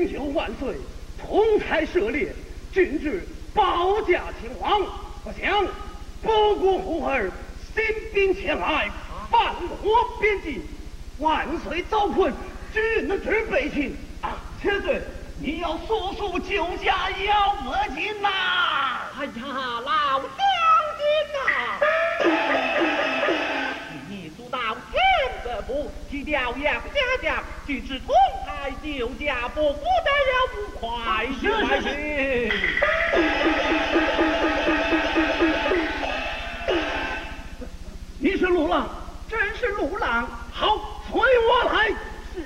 锦绣万岁，同台涉猎，郡治保驾亲王。我想不顾虎儿兴兵前来，放火边境，万岁遭困，郡治被擒。千岁，你要速速救驾姚子敬呐！ 哎呀，老将军呐！你速到天德府去调杨家将，郡治同台救驾，不负得了不快去快去！ 你是陆郎， 真是陆郎。 好，随我来。 是。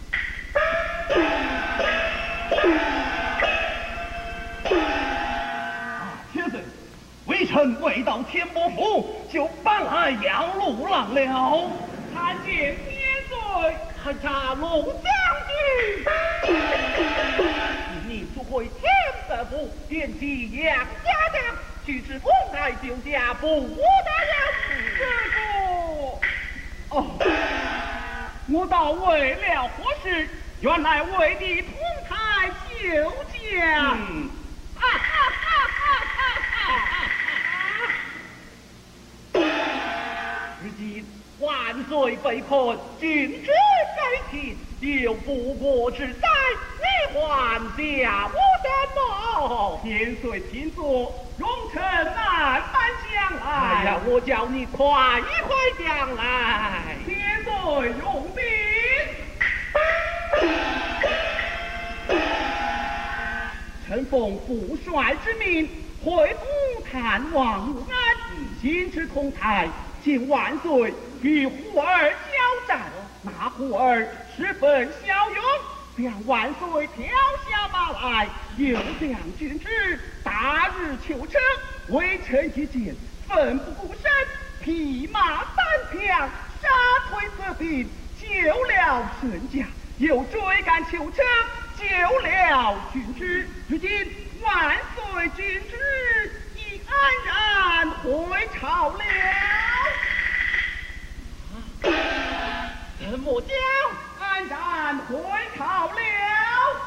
千岁，微臣未到天波府，就搬来要陆郎了。 参见千岁。哎呀，陆将军，你速回天德府，联系杨家将，去至同台救驾，不得了师傅。 哦，我倒为了何事？原来为你同台救驾。 如今万岁被困，郡治被擒，有不国之灾，你还下我什么？ 千岁请坐，容臣慢慢讲来。 哎呀，我叫你快讲来。 千岁用兵。臣奉父帅之命，回宫探望武安，今至同台，请万岁与虎儿交战。那虎儿十分骁勇，让万岁跳下马来，有将军之大日求成，微臣一见，奋不顾身，匹马单枪，杀退贼兵，救了圣驾，又追赶求成，救了郡治。如今万岁郡治已安然回朝了。怎么讲安然回朝了？